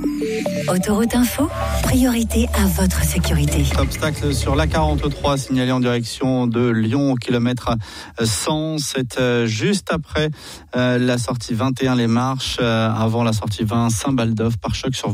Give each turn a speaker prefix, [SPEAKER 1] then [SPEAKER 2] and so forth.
[SPEAKER 1] Autoroute Info, priorité à votre sécurité.
[SPEAKER 2] Obstacle sur l'A43 signalé en direction de Lyon au kilomètre 100. C'est juste après la sortie 21 Les Marches, avant la sortie 20 Saint-Baldoff, pare-choc sur